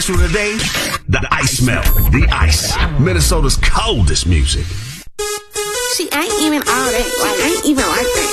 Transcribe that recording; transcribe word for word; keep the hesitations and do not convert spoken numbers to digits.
For today, the ice melt, the ice, Minnesota's coldest music. See, I ain't even all that. Like, I ain't even like that.